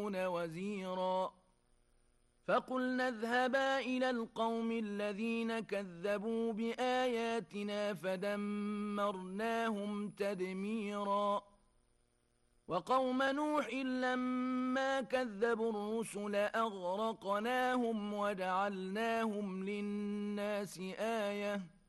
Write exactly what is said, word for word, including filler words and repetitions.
وزيرا فقلنا اذهبا إلى القوم الذين كذبوا بآياتنا فدمرناهم تدميرا وقوم نوح لما كذبوا الرسل أغرقناهم وجعلناهم للناس آية